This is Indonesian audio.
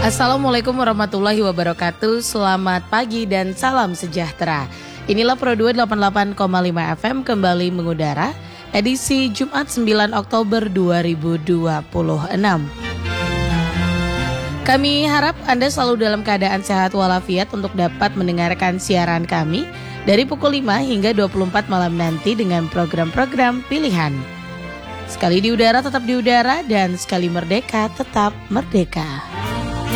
Assalamualaikum warahmatullahi wabarakatuh. Selamat pagi dan salam sejahtera. Inilah Pro 2 88,5 FM kembali mengudara edisi Jumat 9 Oktober 2026. Kami harap Anda selalu dalam keadaan sehat walafiat untuk dapat mendengarkan siaran kami dari pukul 5 hingga 24 malam nanti dengan program-program pilihan. Sekali di udara tetap di udara dan sekali merdeka tetap merdeka.